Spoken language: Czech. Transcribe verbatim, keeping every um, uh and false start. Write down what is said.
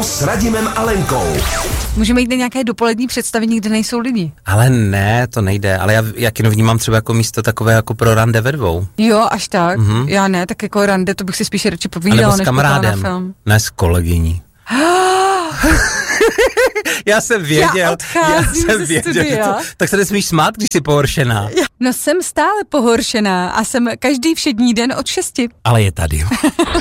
Kino s Radimem a Lenkou. Můžeme jít na nějaké dopolední představení, kde nejsou lidi. Ale ne, to nejde, ale já, já kino vnímám třeba jako místo takové jako pro rande ve dvou. Jo, až tak. Mhm. Já ne, tak jako rande, to bych si spíše radši A povídala, nebo s než kamarádem, na film. ne s kolegyní. Já jsem věděl, Já odcházím já jsem ze věděl, studia. to, tak se nesmíš smát, když jsi pohoršená. No jsem stále pohoršená a jsem každý všední den od šesti. Ale je tady.